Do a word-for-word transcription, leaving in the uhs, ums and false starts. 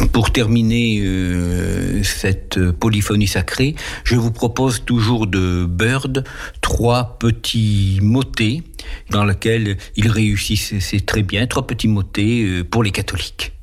Pour terminer euh, cette polyphonie sacrée, je vous propose toujours de Byrd trois petits motets dans lesquels il réussit c'est très bien, trois petits motets euh, pour les catholiques.